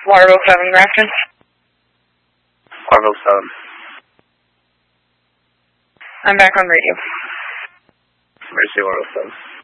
Waterville 7, Grafton. Waterville 7. I'm back on radio. Mercy, Waterville 7.